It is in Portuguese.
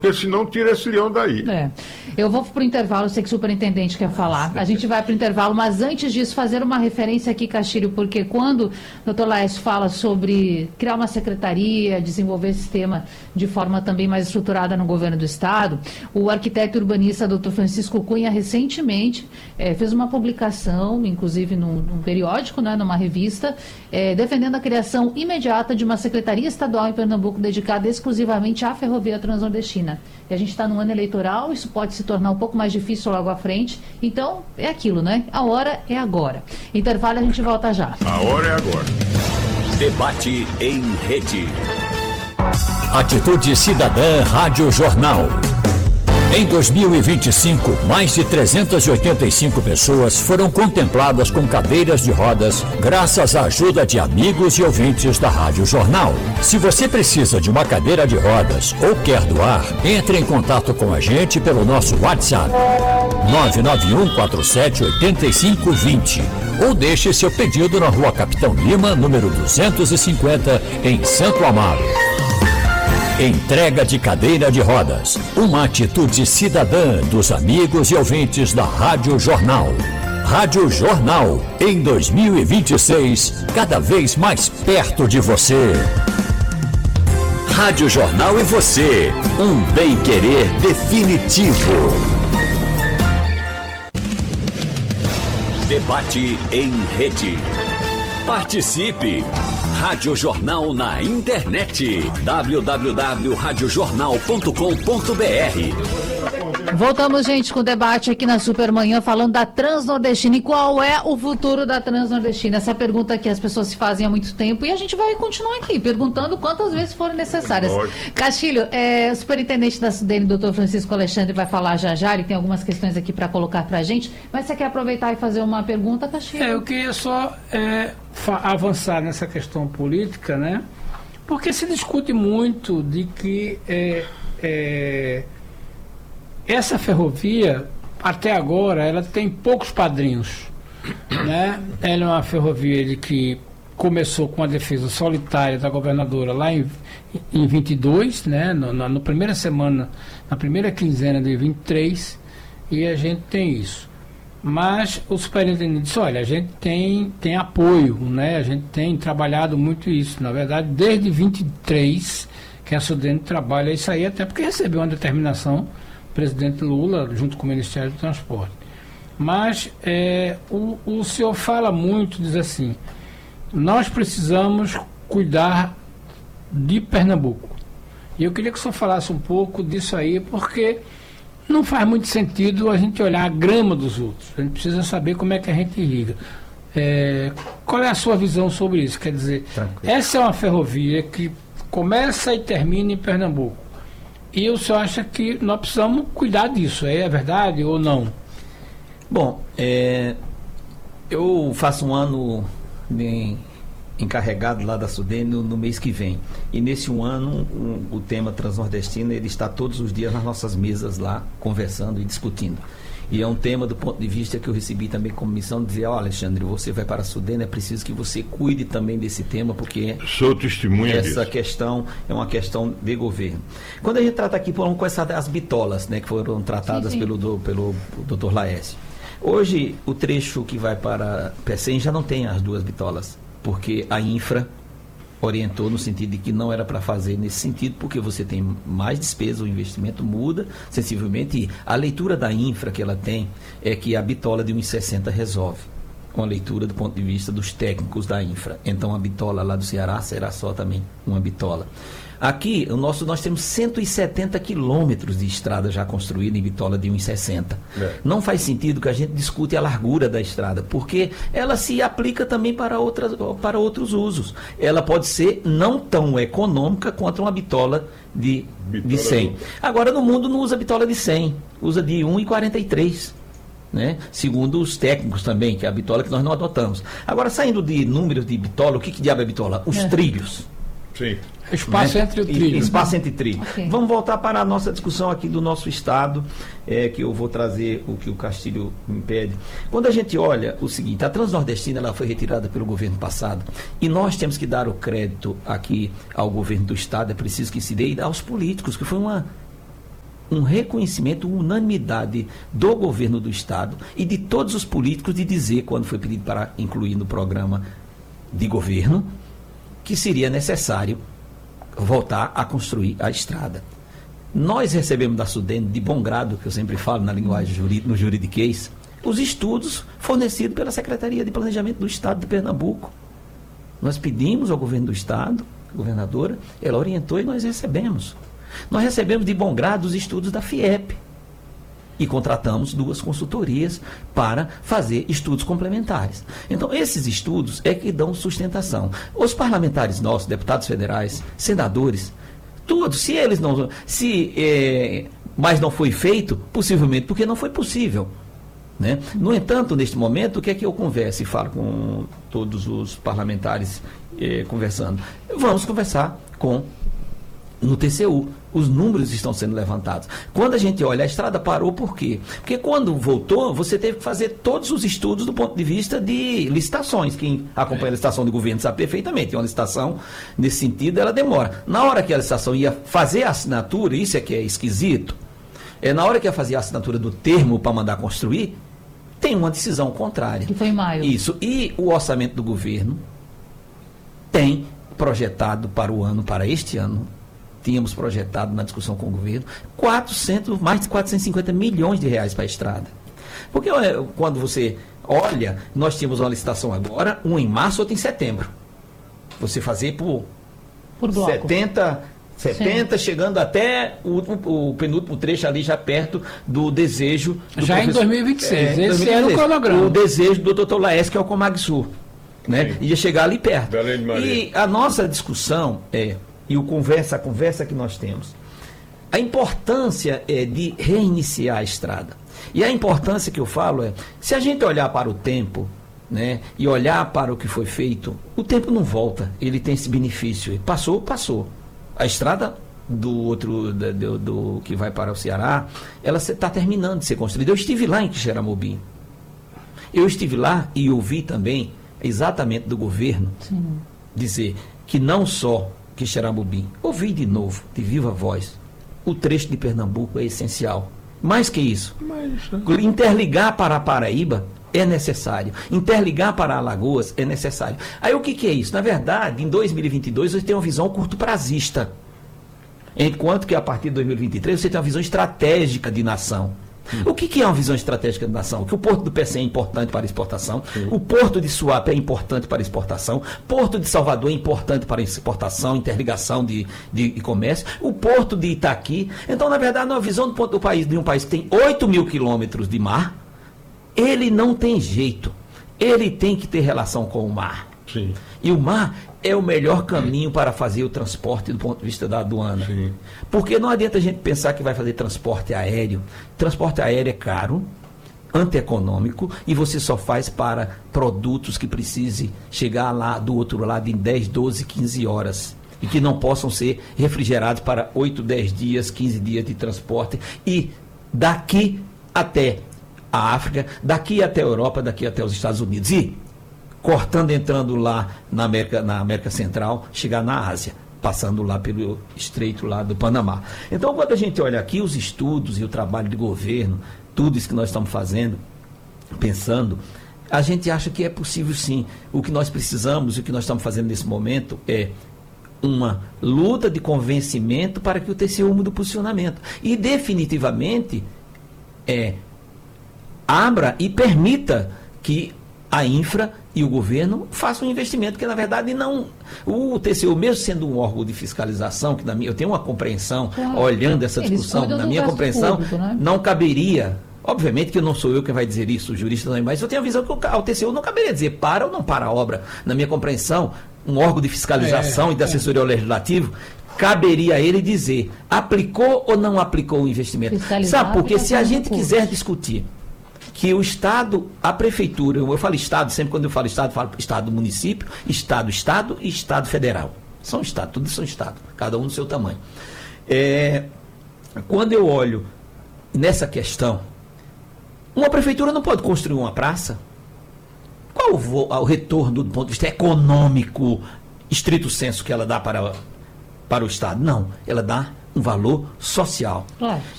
Porque senão tira esse leão daí. Eu vou para o intervalo, sei que o superintendente quer falar. A gente vai para o intervalo, mas antes disso, fazer uma referência aqui, Castilho, porque quando o doutor Laércio fala sobre criar uma secretaria, desenvolver esse tema de forma também mais estruturada no governo do Estado, o arquiteto e urbanista doutor Francisco Cunha recentemente fez uma publicação, inclusive num periódico, né, numa revista, defendendo a criação imediata de uma secretaria estadual em Pernambuco dedicada exclusivamente à ferrovia transnordestina. E a gente está num ano eleitoral, isso pode se tornar um pouco mais difícil logo à frente. Então, é aquilo, né? A hora é agora. Intervalo, a gente volta já. A hora é agora. Debate em rede. Atitude Cidadã Rádio Jornal. Em 2025, mais de 385 pessoas foram contempladas com cadeiras de rodas graças à ajuda de amigos e ouvintes da Rádio Jornal. Se você precisa de uma cadeira de rodas ou quer doar, entre em contato com a gente pelo nosso WhatsApp 991478520 ou deixe seu pedido na Rua Capitão Lima, número 250, em Santo Amaro. Entrega de cadeira de rodas, uma atitude cidadã dos amigos e ouvintes da Rádio Jornal. Rádio Jornal, em 2026, cada vez mais perto de você. Rádio Jornal e você, um bem-querer definitivo. Debate em rede. Participe! Rádio Jornal na internet. www.radiojornal.com.br. Voltamos, gente, com o debate aqui na Supermanhã, falando da Transnordestina. E qual é o futuro da Transnordestina? Essa pergunta que as pessoas se fazem há muito tempo e a gente vai continuar aqui, perguntando quantas vezes forem necessárias. Castilho, o superintendente da SUDENE, doutor Francisco Alexandre, vai falar já, ele tem algumas questões aqui para colocar para a gente, mas você quer aproveitar e fazer uma pergunta, Castilho? Eu queria só avançar nessa questão política, né? Porque se discute muito de que essa ferrovia, até agora, ela tem poucos padrinhos, né? Ela é uma ferrovia que começou com a defesa solitária da governadora lá em 22, né? Na primeira semana, na primeira quinzena de 23, e a gente tem isso. Mas o superintendente disse, olha, a gente tem apoio, né? A gente tem trabalhado muito isso. Na verdade, desde 23 que a SUDENE trabalha isso aí, até porque recebeu uma determinação do presidente Lula, junto com o Ministério do Transporte. Mas o senhor fala muito, diz assim, nós precisamos cuidar de Pernambuco. E eu queria que o senhor falasse um pouco disso aí, porque não faz muito sentido a gente olhar a grama dos outros. A gente precisa saber como é que a gente irriga. Qual é a sua visão sobre isso? Quer dizer, essa é uma ferrovia que começa e termina em Pernambuco. E o senhor acha que nós precisamos cuidar disso? É verdade ou não? Bom, eu faço um ano bem encarregado lá da SUDENE no mês que vem. E nesse um ano, o tema transnordestino, ele está todos os dias nas nossas mesas lá, conversando e discutindo. E é um tema do ponto de vista que eu recebi também como missão, de dizer, Alexandre, você vai para a SUDENE, é preciso que você cuide também desse tema, porque sou testemunha essa disso. Questão é uma questão de governo. Quando a gente trata aqui, por com as bitolas, né, que foram tratadas pelo Dr. Laércio. Hoje, o trecho que vai para Pecém já não tem as duas bitolas, porque a infra orientou no sentido de que não era para fazer nesse sentido, porque você tem mais despesa, o investimento muda sensivelmente, e a leitura da infra que ela tem é que a bitola de 1,60 resolve, com a leitura do ponto de vista dos técnicos da infra. Então a bitola lá do Ceará será só também uma bitola. Aqui, nós temos 170 quilômetros de estrada já construída em bitola de 1,60. Não faz sentido que a gente discute a largura da estrada, porque ela se aplica também para outros usos. Ela pode ser não tão econômica quanto uma bitola de 100. Agora, no mundo não usa bitola de 100, usa de 1,43. Né? Segundo os técnicos também, que é a bitola que nós não adotamos. Agora, saindo de números de bitola, o que diabo é bitola? Os trilhos. Sim. Espaço entre o trilho. Espaço entre trilho. Okay. Vamos voltar para a nossa discussão aqui do nosso estado, que eu vou trazer o que o Castilho me pede. Quando a gente olha o seguinte, a Transnordestina ela foi retirada pelo governo passado, e nós temos que dar o crédito aqui ao governo do estado, é preciso que se dê, e aos políticos, que foi uma um reconhecimento, unanimidade do governo do Estado e de todos os políticos de dizer, quando foi pedido para incluir no programa de governo, que seria necessário voltar a construir a estrada. Nós recebemos da Sudene, de bom grado, que eu sempre falo na linguagem no juridiquês, os estudos fornecidos pela Secretaria de Planejamento do Estado de Pernambuco. Nós pedimos ao governo do Estado, a governadora, ela orientou e nós recebemos. Nós recebemos de bom grado os estudos da FIEP e contratamos 2 consultorias para fazer estudos complementares. Então, esses estudos é que dão sustentação. Os parlamentares nossos, deputados federais, senadores, tudo, se eles não... mas não foi feito, possivelmente porque não foi possível. Né? No entanto, neste momento, o que é que eu converso e falo com todos os parlamentares conversando? Vamos conversar no TCU. Os números estão sendo levantados. Quando a gente olha, a estrada parou, por quê? Porque quando voltou, você teve que fazer todos os estudos do ponto de vista de licitações. Quem acompanha a licitação de governo sabe perfeitamente. Uma licitação, nesse sentido, ela demora. Na hora que a licitação ia fazer a assinatura, isso é que é esquisito, na hora que ia fazer a assinatura do termo para mandar construir, tem uma decisão contrária. Que foi em maio. Isso. E o orçamento do governo tem projetado para este ano, tínhamos projetado na discussão com o governo, mais de 450 milhões de reais para a estrada. Porque quando você olha, nós tínhamos uma licitação agora, um em março, outro em setembro. Você fazer por bloco. 70, chegando até o penúltimo trecho ali, já perto do desejo... Já em 2026, esse era o cronograma. O desejo do Dr. Laes, que é o Comagsul. Né? Ia chegar ali perto. E a nossa discussão e a conversa que nós temos, a importância de reiniciar a estrada. E a importância que eu falo se a gente olhar para o tempo, né, e olhar para o que foi feito, o tempo não volta, ele tem esse benefício. Passou. A estrada do que vai para o Ceará, ela está terminando de ser construída. Eu estive lá em Quixeramobim. Eu estive lá e ouvi também, exatamente do governo, dizer que não só Quixeramobim, ouvi de novo, de viva voz, o trecho de Pernambuco é essencial. Mais que isso, interligar para a Paraíba é necessário. Interligar para Alagoas é necessário. Aí o que é isso? Na verdade, em 2022 você tem uma visão curto-prazista. Enquanto que a partir de 2023 você tem uma visão estratégica de nação. O que é uma visão estratégica de nação? Que o Porto do Pecém é importante para exportação, o Porto de Suape é importante para exportação, Porto de Salvador é importante para exportação, interligação de comércio, o Porto de Itaqui. Então, na verdade, uma visão do país, de um país que tem 8 mil quilômetros de mar, ele não tem jeito. Ele tem que ter relação com o mar. Sim. E o mar é o melhor caminho para fazer o transporte do ponto de vista da aduana. Sim. Porque não adianta a gente pensar que vai fazer transporte aéreo. Transporte aéreo é caro, antieconômico, e você só faz para produtos que precise chegar lá do outro lado em 10, 12, 15 horas. E que não possam ser refrigerados para 8, 10 dias, 15 dias de transporte. E daqui até a África, daqui até a Europa, daqui até os Estados Unidos. E cortando, entrando lá na América Central, chegar na Ásia, passando lá pelo estreito lá do Panamá. Então, quando a gente olha aqui os estudos e o trabalho de governo, tudo isso que nós estamos fazendo, pensando, a gente acha que é possível sim. O que nós precisamos, o que nós estamos fazendo nesse momento é uma luta de convencimento para que o TCU mude o posicionamento. E definitivamente abra e permita que a infra e o governo façam um investimento, que na verdade não... O TCU, mesmo sendo um órgão de fiscalização, que eu tenho uma compreensão, olhando essa discussão, na minha compreensão, público, né? Não caberia, obviamente que não sou eu quem vai dizer isso, o jurista também, mas eu tenho a visão que ao TCU não caberia dizer para ou não para a obra. Na minha compreensão, um órgão de fiscalização e de assessoria ao legislativo, caberia a ele dizer, aplicou ou não aplicou o investimento. Sabe, porque se a gente quiser discutir que o Estado, a Prefeitura, eu falo Estado, sempre quando eu falo Estado, município, Estado e Estado federal. São Estados, todos são Estados, cada um no seu tamanho. Quando eu olho nessa questão, uma Prefeitura não pode construir uma praça? Qual o retorno do ponto de vista econômico, estrito senso, que ela dá para o Estado? Não, ela dá um valor social. Claro.